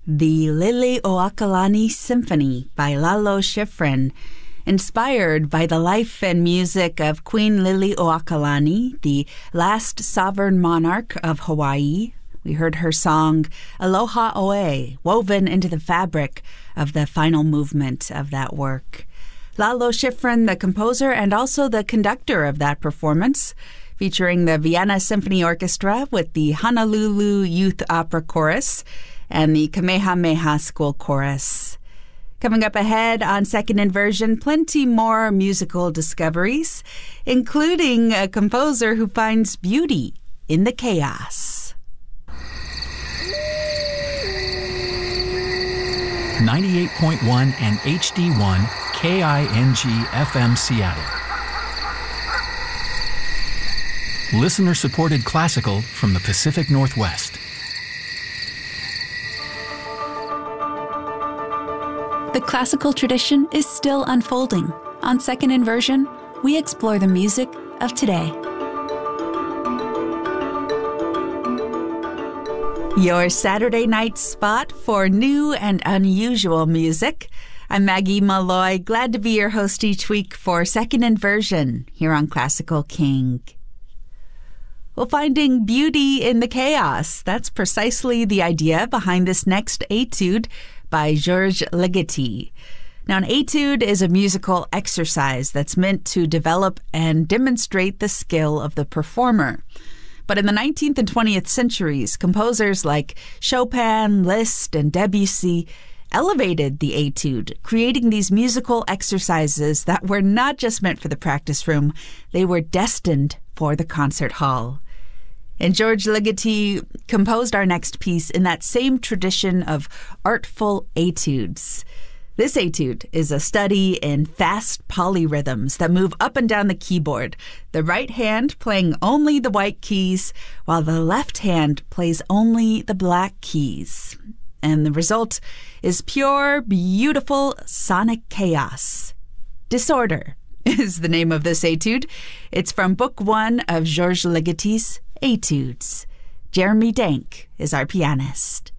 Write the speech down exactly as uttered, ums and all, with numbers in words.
The Liliuokalani Symphony by Lalo Schifrin, inspired by the life and music of Queen Liliuokalani, the last sovereign monarch of Hawaii. We heard her song, Aloha Oe, woven into the fabric of the final movement of that work. Lalo Schifrin, the composer and also the conductor of that performance, featuring the Vienna Symphony Orchestra with the Honolulu Youth Opera Chorus and the Kamehameha School Chorus. Coming up ahead on Second Inversion, plenty more musical discoveries, including a composer who finds beauty in the chaos. ninety-eight point one and H D one K I N G F M Seattle. Listener-supported classical from the Pacific Northwest. The classical tradition is still unfolding. On Second Inversion, we explore the music of today. Your Saturday night spot for new and unusual music. I'm Maggie Malloy, glad to be your host each week for Second Inversion here on Classical King. Well, finding beauty in the chaos, that's precisely the idea behind this next etude by Georges Ligeti. Now, an etude is a musical exercise that's meant to develop and demonstrate the skill of the performer. But in the nineteenth and twentieth centuries, composers like Chopin, Liszt, and Debussy elevated the etude, creating these musical exercises that were not just meant for the practice room, they were destined for the concert hall. And Georges Ligeti composed our next piece in that same tradition of artful etudes. This etude is a study in fast polyrhythms that move up and down the keyboard, the right hand playing only the white keys, while the left hand plays only the black keys. And the result is pure, beautiful sonic chaos. Disorder is the name of this etude. It's from Book One of Georges Ligeti's Etudes. Jeremy Denk is our pianist.